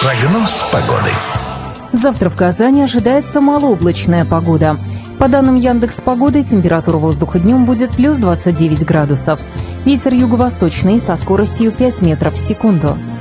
Прогноз погоды. Завтра в Казани ожидается малооблачная погода. По данным Яндекс.Погоды, температура воздуха днем будет плюс 29 градусов. Ветер юго-восточный со скоростью 5 метров в секунду.